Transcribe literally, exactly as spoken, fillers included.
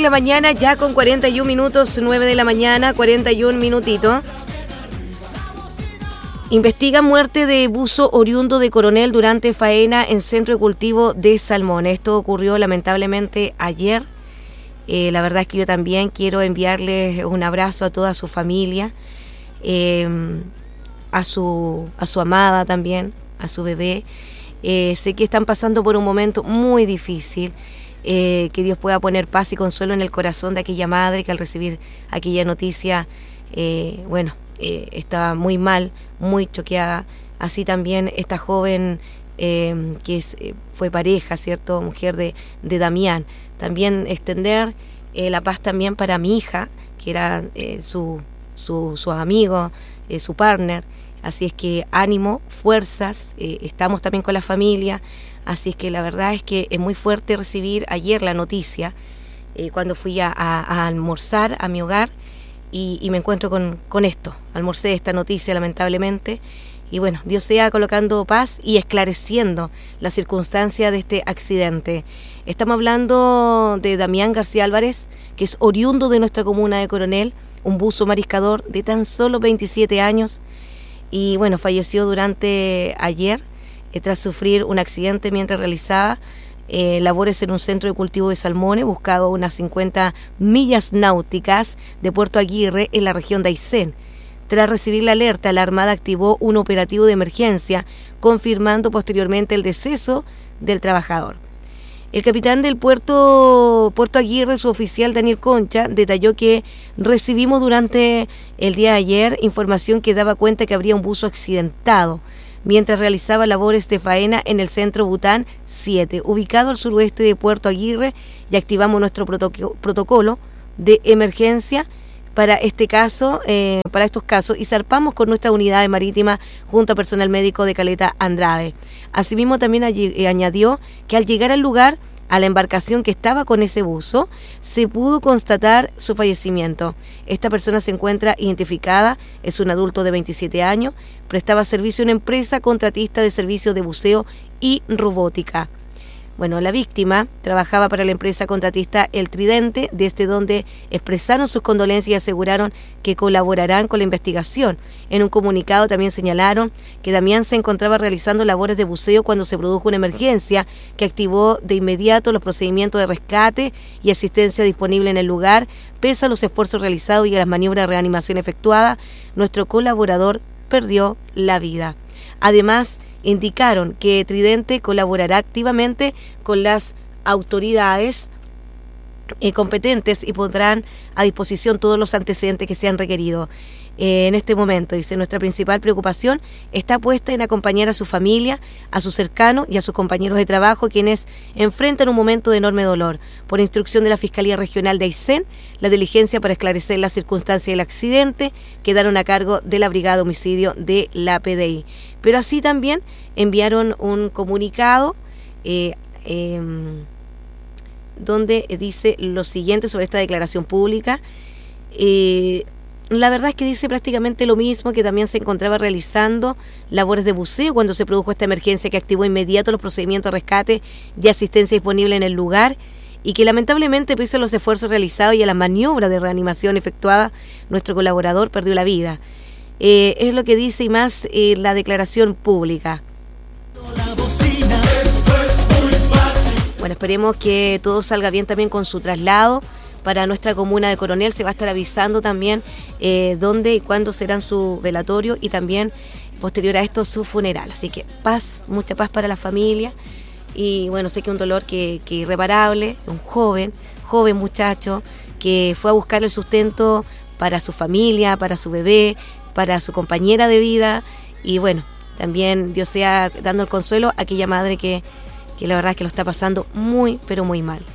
la mañana, ya con cuarenta y un minutos, nueve de la mañana, cuarenta y un minutitos. Investiga muerte de buzo oriundo de Coronel durante faena en centro de cultivo de salmón. Esto ocurrió lamentablemente ayer. Eh, la verdad es que yo también quiero enviarles un abrazo a toda su familia, eh, a su, a su amada también, a su bebé. Eh, sé que están pasando por un momento muy difícil. Eh, que Dios pueda poner paz y consuelo en el corazón de aquella madre que al recibir aquella noticia, eh, bueno, eh, estaba muy mal, muy choqueada. Así también esta joven eh, que es, eh, fue pareja, ¿cierto?, mujer de, de Damián. También extender eh, la paz también para mi hija, que era eh, su, su, su amigo, eh, su partner. Así es que ánimo, fuerzas, eh, estamos también con la familia. Así es que la verdad es que es muy fuerte recibir ayer la noticia, eh, cuando fui a, a, a almorzar a mi hogar y, y me encuentro con, con esto. Almorcé esta noticia lamentablemente y bueno, Dios sea colocando paz y esclareciendo la circunstancia de este accidente. Estamos hablando de Damián García Álvarez, que es oriundo de nuestra comuna de Coronel, un buzo mariscador de tan solo veintisiete años y bueno, falleció durante ayer, tras sufrir un accidente mientras realizaba eh, labores en un centro de cultivo de salmones, buscado a unas cincuenta millas náuticas de Puerto Aguirre, en la región de Aysén. Tras recibir la alerta, la Armada activó un operativo de emergencia, confirmando posteriormente el deceso del trabajador. El capitán del puerto, Puerto Aguirre, su oficial Daniel Concha, detalló que recibimos durante el día de ayer información que daba cuenta que habría un buzo accidentado mientras realizaba labores de faena en el centro Bután siete, ubicado al suroeste de Puerto Aguirre, y activamos nuestro protoc- protocolo de emergencia para este caso, eh, para estos casos, y zarpamos con nuestra unidad marítima junto a personal médico de Caleta Andrade. Asimismo, también allí, eh, añadió que al llegar al lugar, a la embarcación que estaba con ese buzo, se pudo constatar su fallecimiento. Esta persona se encuentra identificada, es un adulto de veintisiete años, prestaba servicio a una empresa contratista de servicios de buceo y robótica. Bueno, la víctima trabajaba para la empresa contratista El Tridente, desde donde expresaron sus condolencias y aseguraron que colaborarán con la investigación. En un comunicado también señalaron que Damián se encontraba realizando labores de buceo cuando se produjo una emergencia que activó de inmediato los procedimientos de rescate y asistencia disponible en el lugar. Pese a los esfuerzos realizados y a las maniobras de reanimación efectuadas, nuestro colaborador perdió la vida. Además, indicaron que Tridente colaborará activamente con las autoridades eh, competentes y pondrán a disposición todos los antecedentes que sean requeridos. Eh, en este momento, dice, nuestra principal preocupación está puesta en acompañar a su familia, a sus cercanos y a sus compañeros de trabajo, quienes enfrentan un momento de enorme dolor. Por instrucción de la Fiscalía Regional de Aysén, la diligencia para esclarecer las circunstancias del accidente quedaron a cargo de la Brigada de Homicidio de la P D I. Pero así también enviaron un comunicado eh, eh, donde dice lo siguiente sobre esta declaración pública. Eh, La verdad es que dice prácticamente lo mismo, que también se encontraba realizando labores de buceo cuando se produjo esta emergencia que activó inmediato los procedimientos de rescate y asistencia disponible en el lugar, y que lamentablemente, pese a los esfuerzos realizados y a las maniobras de reanimación efectuadas, nuestro colaborador perdió la vida. Eh, es lo que dice y más eh, la declaración pública. Bueno, esperemos que todo salga bien también con su traslado para nuestra comuna de Coronel. Se va a estar avisando también eh, dónde y cuándo serán su velatorio y también posterior a esto su funeral. Así que paz, mucha paz para la familia. Y bueno, sé que un dolor que, que irreparable, un joven, joven muchacho que fue a buscar el sustento para su familia, para su bebé, para su compañera de vida. Y bueno, también Dios sea dando el consuelo a aquella madre que, que la verdad es que lo está pasando muy, pero muy mal.